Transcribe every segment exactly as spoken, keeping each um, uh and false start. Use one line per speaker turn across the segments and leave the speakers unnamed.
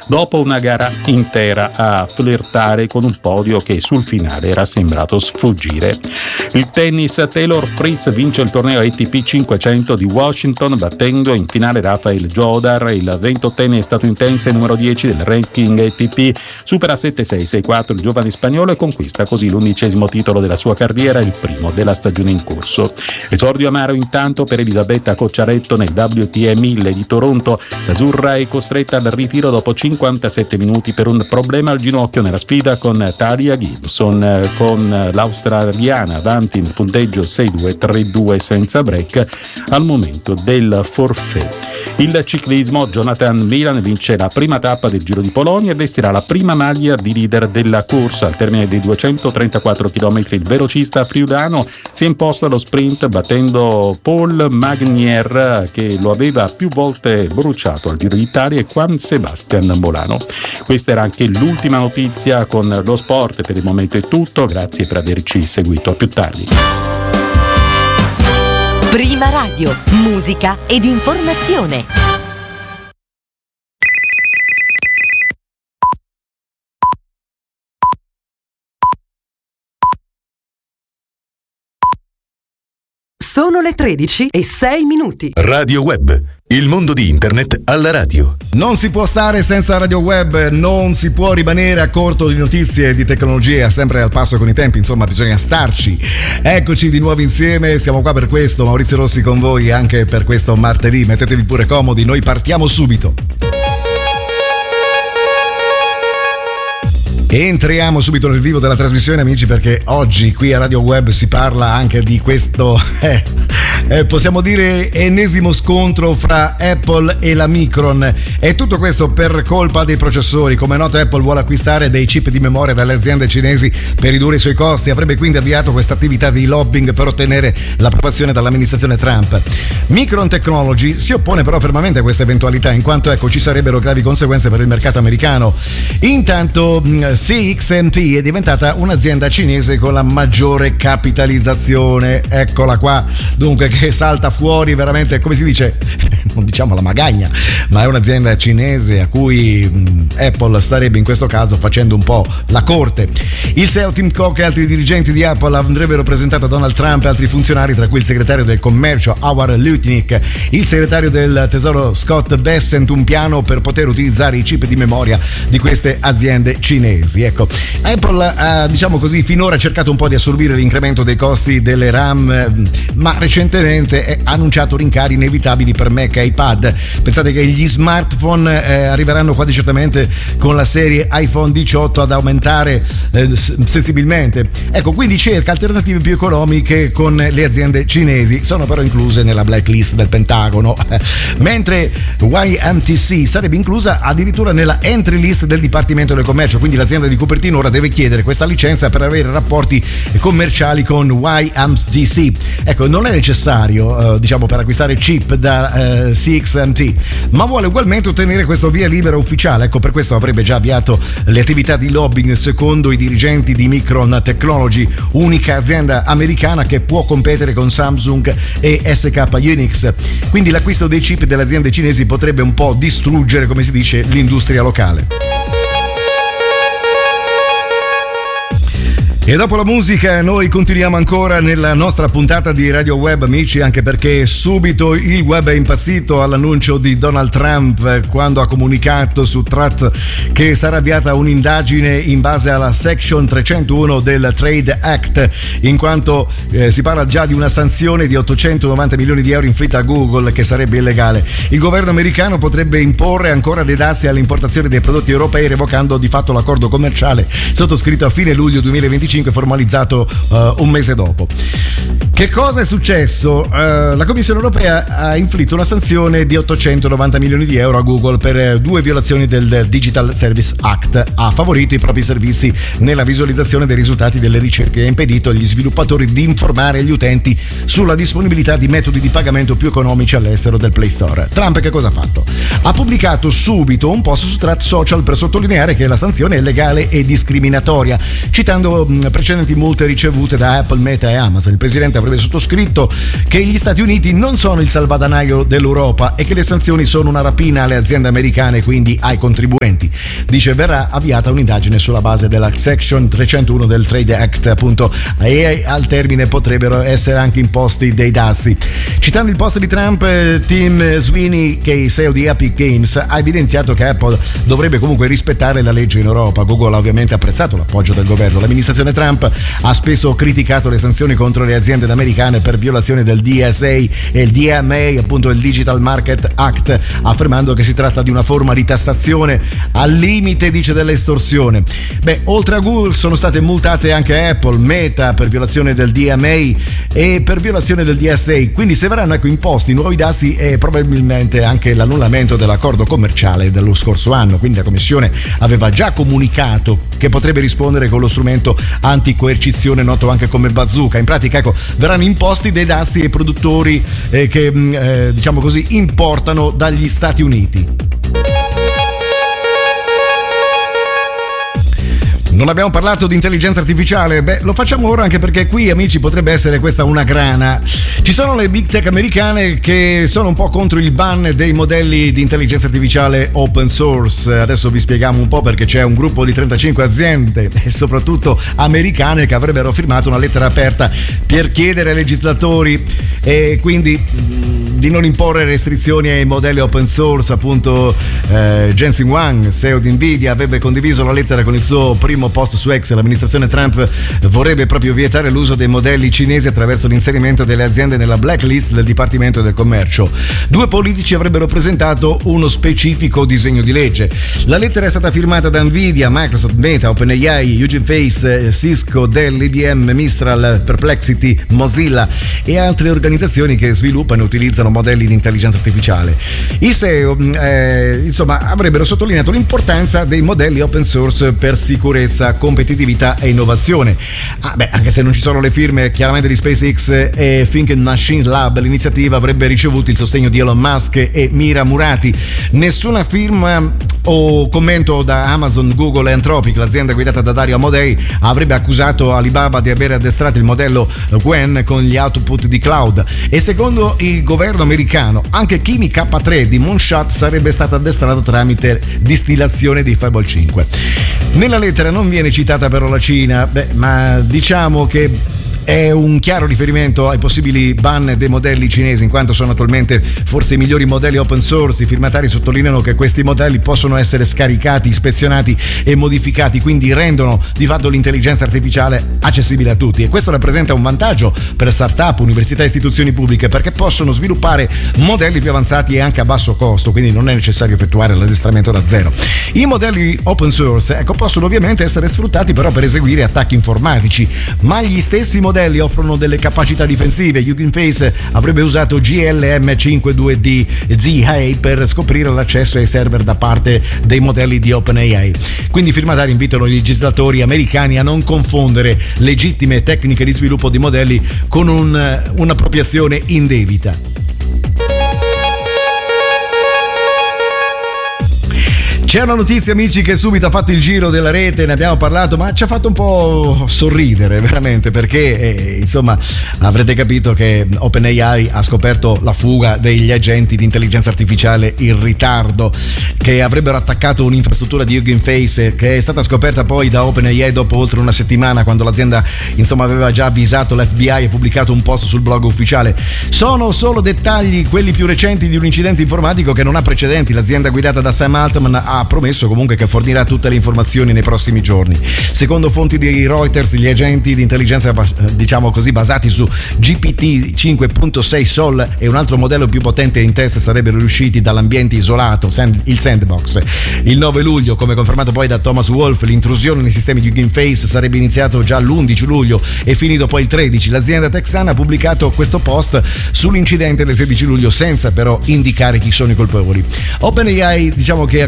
dopo una gara intera a flirtare con un podio che sul finale era sembrato sfuggire. Il tennis, Taylor Fritz vince il torneo A T P cinquecento di Washington battendo in finale Rafael Jodar, il ventottenne statunitense numero dieci del ranking A T P, supera sette sei sei quattro il giovane spagnolo e conquista così l'undicesimo titolo della sua carriera, il primo della stagione in corso. Esordio amaro intanto per Elisabetta Cocciaretto nel W T A mille di Toronto. L'azzurra è costretta al ritiro dopo cinquantasette minuti per un problema al ginocchio nella sfida con Talia Gibson, con l'australiana avanti in punteggio sei due tre due senza break al momento del forfait. Il ciclismo, Jonathan Milan vince la prima tappa del Giro di Polonia e vestirà la prima maglia di leader della corsa. Al termine dei duecentotrentaquattro chilometri il velocista friulano si è imposto allo sprint battendo Paul Magnier, che lo aveva più volte bruciato al Giro d'Italia, e Juan Sebastian Molano. Questa era anche l'ultima notizia. Con lo sport per il momento è tutto, grazie per averci seguito, a più tardi.
Prima Radio, musica ed informazione.
Sono le tredici e sei minuti.
Radio Web, il mondo di internet alla radio.
Non si può stare senza Radio Web, non si può rimanere a corto di notizie e di tecnologia, sempre al passo con i tempi, insomma bisogna starci. Eccoci di nuovo insieme, siamo qua per questo, Maurizio Rossi con voi anche per questo martedì. Mettetevi pure comodi, noi partiamo subito. Entriamo subito nel vivo della trasmissione, amici, perché oggi qui a Radio Web si parla anche di questo, eh, eh, possiamo dire, ennesimo scontro fra Apple e la Micron. E tutto questo per colpa dei processori. Come è noto, Apple vuole acquistare dei chip di memoria dalle aziende cinesi per ridurre i suoi costi. Avrebbe quindi avviato questa attività di lobbying per ottenere l'approvazione dall'amministrazione Trump. Micron Technology si oppone però fermamente a questa eventualità, in quanto ecco ci sarebbero gravi conseguenze per il mercato americano. Intanto C X M T è diventata un'azienda cinese con la maggiore capitalizzazione, eccola qua, dunque, che salta fuori veramente, come si dice, non diciamo la magagna, ma è un'azienda cinese a cui mh, Apple starebbe in questo caso facendo un po' la corte. Il C E O Tim Cook e altri dirigenti di Apple andrebbero presentati a Donald Trump e altri funzionari, tra cui il segretario del commercio Howard Lutnick, il segretario del tesoro Scott Bessent, un piano per poter utilizzare i chip di memoria di queste aziende cinesi. Ecco, Apple ha, diciamo così, finora cercato un po' di assorbire l'incremento dei costi delle RAM, ma recentemente ha annunciato rincari inevitabili per Mac e iPad. Pensate che gli smartphone eh, arriveranno quasi certamente con la serie iPhone diciotto ad aumentare eh, sensibilmente. Ecco, quindi cerca alternative più economiche con le aziende cinesi, sono però incluse nella blacklist del Pentagono, mentre Y M T C sarebbe inclusa addirittura nella entry list del Dipartimento del Commercio, quindi l'azienda di Cupertino ora deve chiedere questa licenza per avere rapporti commerciali con Y M T C. Ecco, non è necessario, eh, diciamo, per acquistare chip da eh, C X M T, ma vuole ugualmente ottenere questo via libera ufficiale. Ecco, per questo avrebbe già avviato le attività di lobbying secondo i dirigenti di Micron Technology, unica azienda americana che può competere con Samsung e S K Hynix. Quindi l'acquisto dei chip delle aziende cinesi potrebbe un po' distruggere, come si dice, l'industria locale. E dopo la musica noi continuiamo ancora nella nostra puntata di Radio Web, amici, anche perché subito il web è impazzito all'annuncio di Donald Trump quando ha comunicato su Truth che sarà avviata un'indagine in base alla Section trecentouno del Trade Act, in quanto eh, si parla già di una sanzione di ottocentonovanta milioni di euro inflitta a Google, che sarebbe illegale. Il governo americano potrebbe imporre ancora dei dazi all'importazione dei prodotti europei, revocando di fatto l'accordo commerciale sottoscritto a fine luglio duemilaventicinque, formalizzato uh, un mese dopo. Che cosa è successo? Uh, la Commissione europea ha inflitto una sanzione di ottocentonovanta milioni di euro a Google per due violazioni del Digital Service Act. Ha favorito i propri servizi nella visualizzazione dei risultati delle ricerche e ha impedito agli sviluppatori di informare gli utenti sulla disponibilità di metodi di pagamento più economici all'estero del Play Store. Trump che cosa ha fatto? Ha pubblicato subito un post su Truth Social per sottolineare che la sanzione è legale e discriminatoria, citando precedenti multe ricevute da Apple, Meta e Amazon. Il presidente avrebbe sottoscritto che gli Stati Uniti non sono il salvadanaio dell'Europa e che le sanzioni sono una rapina alle aziende americane e quindi ai contribuenti. Dice verrà avviata un'indagine sulla base della Section trecentouno del Trade Act, appunto, e al termine potrebbero essere anche imposti dei dazi. Citando il post di Trump, Tim Sweeney, che è il C E O di Epic Games, ha evidenziato che Apple dovrebbe comunque rispettare la legge in Europa. Google ha ovviamente apprezzato l'appoggio del governo. L'amministrazione Trump ha spesso criticato le sanzioni contro le aziende americane per violazione del D S A e il D M A, appunto il Digital Market Act, affermando che si tratta di una forma di tassazione al limite, dice, dell'estorsione. Beh, oltre a Google sono state multate anche Apple, Meta per violazione del D M A e per violazione del D S A, quindi se verranno, ecco, imposti nuovi dazi e probabilmente anche l'annullamento dell'accordo commerciale dello scorso anno. Quindi la Commissione aveva già comunicato che potrebbe rispondere con lo strumento anticoercizione noto anche come bazooka. In pratica, ecco, verranno imposti dei dazi ai produttori eh, che eh, diciamo così importano dagli Stati Uniti. Non abbiamo parlato di intelligenza artificiale? Beh, lo facciamo ora anche perché qui, amici, potrebbe essere questa una grana. Ci sono le big tech americane che sono un po' contro il ban dei modelli di intelligenza artificiale open source. Adesso vi spieghiamo un po' perché c'è un gruppo di trentacinque aziende e soprattutto americane che avrebbero firmato una lettera aperta per chiedere ai legislatori e quindi di non imporre restrizioni ai modelli open source. Appunto eh, Jensen Huang, C E O di Nvidia, avrebbe condiviso la lettera con il suo primo post su X. L'amministrazione Trump vorrebbe proprio vietare l'uso dei modelli cinesi attraverso l'inserimento delle aziende nella blacklist del Dipartimento del Commercio. Due politici avrebbero presentato uno specifico disegno di legge. La lettera è stata firmata da Nvidia, Microsoft, Meta, OpenAI, Hugging Face, Cisco, Dell, I B M, Mistral, Perplexity, Mozilla e altre organizzazioni che sviluppano e utilizzano modelli di intelligenza artificiale. I C E O eh, insomma avrebbero sottolineato l'importanza dei modelli open source per sicurezza, competitività e innovazione. Ah, beh, anche se non ci sono le firme chiaramente di SpaceX e Think Machine Lab, l'iniziativa avrebbe ricevuto il sostegno di Elon Musk e Mira Murati. Nessuna firma o commento da Amazon, Google e Anthropic. L'azienda guidata da Dario Amodei avrebbe accusato Alibaba di aver addestrato il modello Gwen con gli output di cloud e secondo il governo americano anche Kimi K tre di Moonshot sarebbe stato addestrato tramite distillazione di Fable cinque. Nella lettera non viene citata però la Cina, beh, ma diciamo che è un chiaro riferimento ai possibili ban dei modelli cinesi, in quanto sono attualmente forse i migliori modelli open source. I firmatari sottolineano che questi modelli possono essere scaricati, ispezionati e modificati, quindi rendono di fatto l'intelligenza artificiale accessibile a tutti, e questo rappresenta un vantaggio per start-up, università e istituzioni pubbliche, perché possono sviluppare modelli più avanzati e anche a basso costo, quindi non è necessario effettuare l'addestramento da zero. I modelli open source, ecco, possono ovviamente essere sfruttati però per eseguire attacchi informatici, ma gli stessi modelli offrono delle capacità difensive. Hugging Face avrebbe usato G L M cinquantadue D Z A per scoprire l'accesso ai server da parte dei modelli di OpenAI. Quindi i firmatari invitano i legislatori americani a non confondere legittime tecniche di sviluppo di modelli con un, un'appropriazione indebita. C'è una notizia, amici, che subito ha fatto il giro della rete, ne abbiamo parlato, ma ci ha fatto un po' sorridere veramente, perché eh, insomma avrete capito che OpenAI ha scoperto la fuga degli agenti di intelligenza artificiale in ritardo che avrebbero attaccato un'infrastruttura di Hugging Face, che è stata scoperta poi da OpenAI dopo oltre una settimana, quando l'azienda insomma aveva già avvisato l'F B I e pubblicato un post sul blog ufficiale. Sono solo dettagli, quelli più recenti, di un incidente informatico che non ha precedenti. L'azienda guidata da Sam Altman ha ha promesso comunque che fornirà tutte le informazioni nei prossimi giorni. Secondo fonti di Reuters, gli agenti di intelligenza, diciamo così, basati su G P T cinque punto sei Sol e un altro modello più potente in test sarebbero riusciti dall'ambiente isolato, il sandbox. Il nove luglio, come confermato poi da Thomas Wolf, l'intrusione nei sistemi di Hugging Face sarebbe iniziato già l'undici luglio e finito poi il tredici. L'azienda texana ha pubblicato questo post sull'incidente del sedici luglio senza però indicare chi sono i colpevoli. OpenAI, diciamo che ha contattato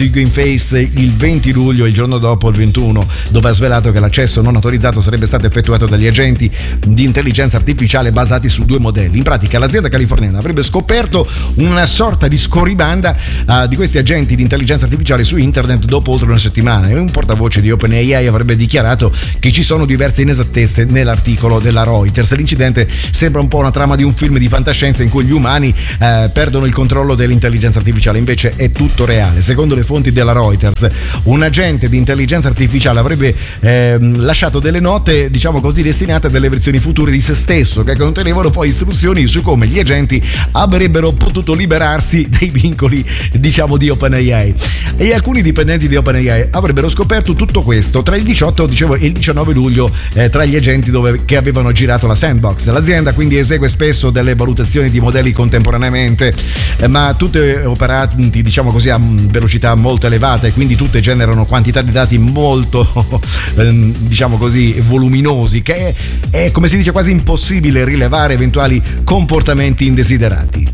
di Gameface il venti luglio, il giorno dopo il ventuno, dove ha svelato che l'accesso non autorizzato sarebbe stato effettuato dagli agenti di intelligenza artificiale basati su due modelli. In pratica l'azienda californiana avrebbe scoperto una sorta di scorribanda uh, di questi agenti di intelligenza artificiale su internet dopo oltre una settimana, e un portavoce di OpenAI avrebbe dichiarato che ci sono diverse inesattezze nell'articolo della Reuters. L'incidente sembra un po' una trama di un film di fantascienza in cui gli umani uh, perdono il controllo dell'intelligenza artificiale, invece è tutto reale. Secondo le fonti della Reuters, un agente di intelligenza artificiale avrebbe eh, lasciato delle note, diciamo così, destinate a delle versioni future di se stesso, che contenevano poi istruzioni su come gli agenti avrebbero potuto liberarsi dai vincoli, diciamo, di OpenAI. E alcuni dipendenti di OpenAI avrebbero scoperto tutto questo tra il diciotto, dicevo, e il diciannove luglio eh, tra gli agenti dove, che avevano girato la sandbox. L'azienda quindi esegue spesso delle valutazioni di modelli contemporaneamente, eh, ma tutte operanti, diciamo così, a velocità molto elevata, e quindi tutte generano quantità di dati molto eh, diciamo così voluminosi, che è, è, come si dice, quasi impossibile rilevare eventuali comportamenti indesiderati.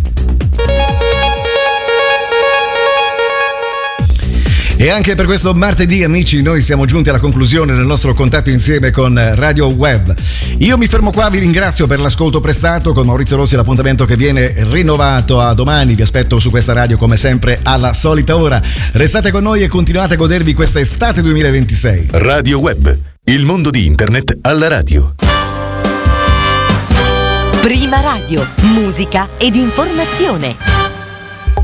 E anche per questo martedì, amici, noi siamo giunti alla conclusione del nostro contatto insieme con Radio Web. Io mi fermo qua, vi ringrazio per l'ascolto prestato. Con Maurizio Rossi l'appuntamento che viene rinnovato a domani. Vi aspetto su questa radio come sempre alla solita ora. Restate con noi e continuate a godervi questa estate duemilaventisei.
Radio Web, il mondo di internet alla radio.
Prima Radio, musica ed informazione.